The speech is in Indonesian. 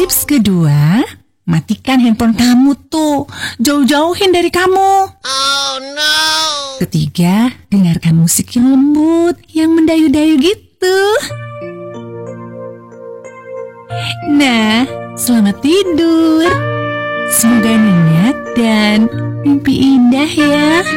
Tips kedua, matikan handphone kamu tuh. Jauh-jauhin dari kamu. Oh no. Ketiga, dengarkan musik yang lembut, yang mendayu-dayu gitu. Nah, selamat tidur. Semoga nyenyak dan mimpi indah ya.